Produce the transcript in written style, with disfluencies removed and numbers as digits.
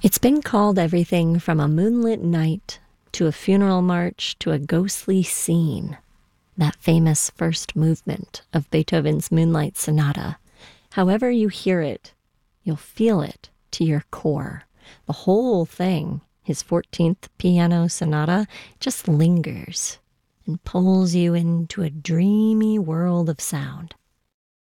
It's been called everything from a moonlit night to a funeral march to a ghostly scene. That famous first movement of Beethoven's Moonlight Sonata. However you hear it, you'll feel it to your core. The whole thing, his 14th piano sonata, just lingers and pulls you into a dreamy world of sound.